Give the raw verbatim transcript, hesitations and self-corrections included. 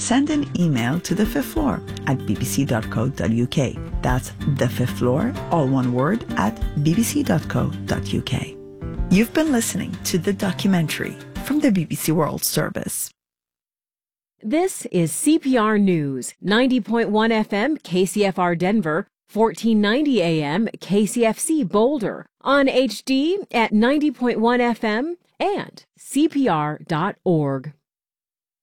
send an email to the fifth floor at b b c dot co dot u k. That's the fifth floor, all one word, at b b c dot co dot u k. You've been listening to The Documentary from the B B C World Service. This is C P R News, ninety point one F M K C F R Denver, fourteen ninety A M K C F C Boulder, on H D at ninety point one F M and C P R dot org.